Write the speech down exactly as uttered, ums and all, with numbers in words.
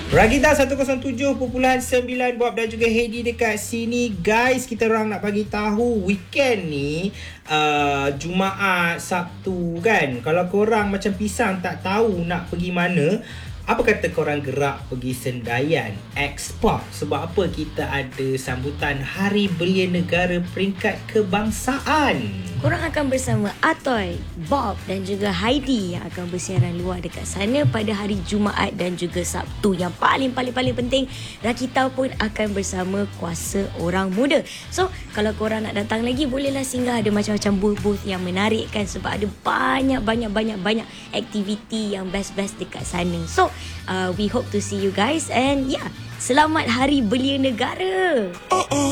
Ragita seratus tujuh perpuluhan sembilan Bob dan juga Heidi dekat sini. Guys, kita orang nak bagi tahu weekend ni uh, Jumaat, Sabtu kan. Kalau korang macam pisang tak tahu nak pergi mana, apa kata korang gerak pergi Sendayan Expo? Sebab apa? Kita ada sambutan Hari Belia Negara peringkat kebangsaan. Korang akan bersama Atoy, Bob dan juga Heidi yang akan bersiaran luar dekat sana pada hari Jumaat dan juga Sabtu. Yang paling-paling-paling penting, Rakita pun akan bersama Kuasa Orang Muda. So, kalau korang nak datang lagi, bolehlah singgah. Ada macam-macam booth-booth yang menarik kan, sebab ada banyak-banyak-banyak-banyak aktiviti yang best-best dekat sana. So, uh, we hope to see you guys and yeah, selamat Hari Belia Negara.